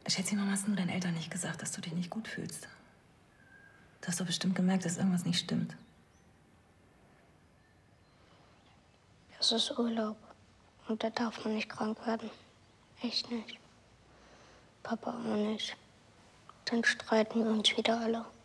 Schätzchen, warum hast du deinen Eltern nicht gesagt, dass du dich nicht gut fühlst? Du hast doch bestimmt gemerkt, dass irgendwas nicht stimmt. Es ist Urlaub. Und da darf man nicht krank werden. Echt nicht. Papa auch nicht. Dann streiten wir uns wieder alle.